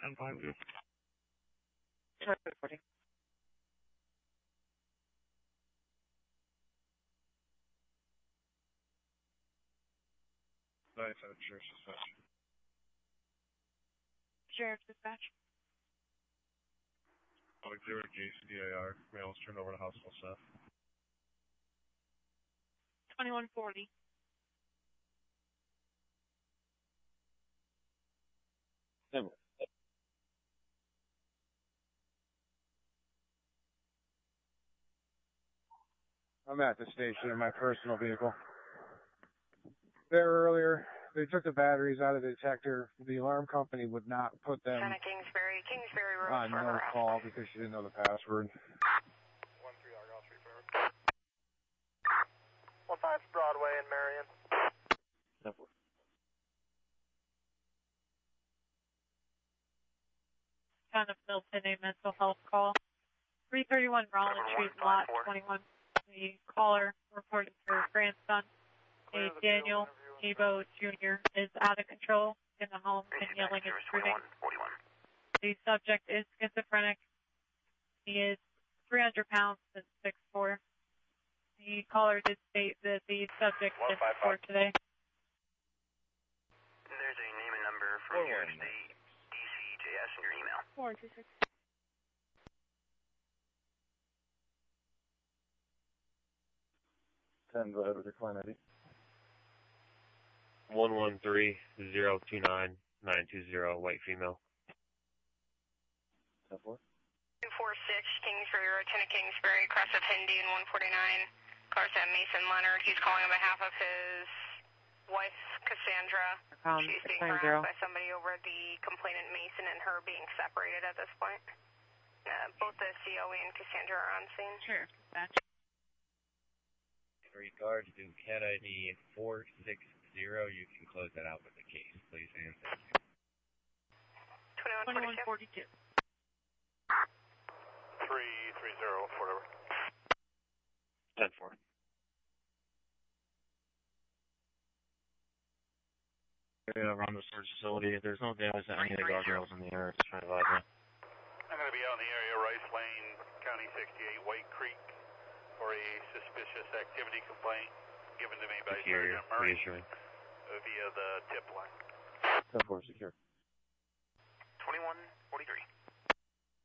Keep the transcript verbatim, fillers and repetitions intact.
ten five. Start recording. nine seven, Sheriff's Dispatch. Sheriff's Dispatch. Public zero J C D I R. Mail is turned over to hospital staff. twenty-one forty. I'm at the station in my personal vehicle. There earlier, they took the batteries out of the detector. The alarm company would not put them Lieutenant Kingsbury, Kingsbury Road on for no harassment. call because she didn't know the password. one three Argyle Street, Fairwood. one five Broadway in Marion. Town of Milton, a mental health call. three thirty-one Rollins Street, lot twenty-one. The caller reported her grandson, a Daniel Nebo Junior, is out of control in the home and yelling and screaming. The subject is schizophrenic. He is three hundred pounds and six foot four. The caller did state that the subject is for today. There's a name and number from your state D C J S in your email. four two six. ten, go ahead with your claim I D. one one three zero two nine nine two zero, white female. ten four. two four six Kingsbury Road, Lieutenant Kingsbury, cross of Hindi and one forty-nine. Cars at Mason Leonard. He's calling on behalf of his wife, Cassandra. Um, She's being nine harassed zero. by somebody over the complainant Mason and her being separated at this point. Uh, both the C O E and Cassandra are on scene. Sure, dispatch. In regards to cat I D four six zero, you can close that out with the case, please, and thank you. twenty-one forty-two. three three zero, whatever. ten four. Yeah, around the storage facility. There's no damage to any of the guardrails in the area. Just trying to advise you. I'm going to be out in the area, Rice Lane, County sixty-eight, White Creek, for a suspicious activity complaint given to me by Secure, Sergeant Murray reassuring. uh, via the tip line. ten four, secure.